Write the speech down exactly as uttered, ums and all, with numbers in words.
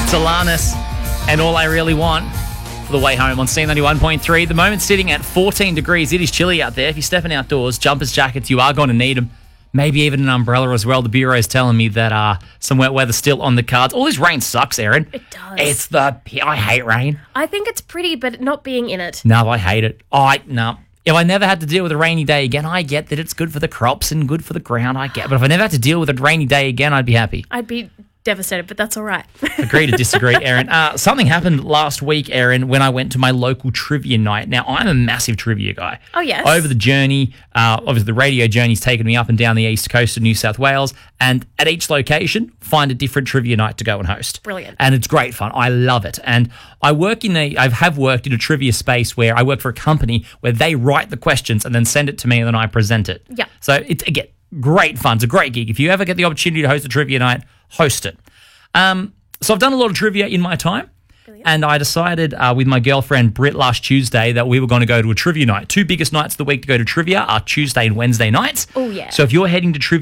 Solanus and All I Really Want for the way home on C ninety-one point three. The moment sitting at fourteen degrees. It is chilly out there. If you're stepping outdoors, jumpers, jackets, you are going to need them. Maybe even an umbrella as well. The Bureau is telling me that uh, some wet weather still on the cards. All this rain sucks, Erin. It does. It's the... I hate rain. I think it's pretty, but not being in it. No, I hate it. I... No. If I never had to deal with a rainy day again, I get that it's good for the crops and good for the ground, I get. But if I never had to deal with a rainy day again, I'd be happy. I'd be devastated, but that's all right. Agree to disagree, Erin. Uh, something happened last week, Erin, when I went to my local trivia night. Now, I'm a massive trivia guy. Oh, yes. Over the journey, uh, obviously the radio journey's taken me up and down the east coast of New South Wales, and at each location, find a different trivia night to go and host. Brilliant. And it's great fun. I love it. And I work in a, I have worked in a trivia space where I work for a company where they write the questions and then send it to me and then I present it. Yeah. So it's, again, great fun. It's a great gig. If you ever get the opportunity to host a trivia night, host it. Um, so I've done a lot of trivia in my time. Brilliant. And I decided uh, with my girlfriend Britt last Tuesday that we were going to go to a trivia night. Two biggest nights of the week to go to trivia are Tuesday and Wednesday nights. Oh, yeah. So if you're heading to trivia